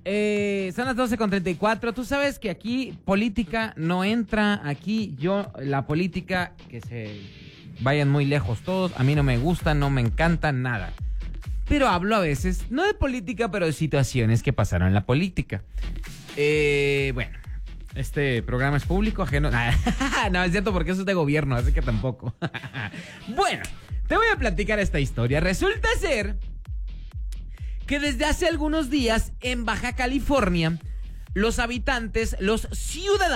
Son las 12:34. Tú sabes que aquí política no entra. Aquí la política, que se vayan muy lejos todos. A mí no me gusta, no me encanta nada. Pero hablo a veces, no de política, pero de situaciones que pasaron en la política. Bueno, este programa es público, ajeno. No, es cierto, porque eso es de gobierno, así que tampoco. Bueno, te voy a platicar esta historia. Resulta ser que desde hace algunos días en Baja California, los ciudadanos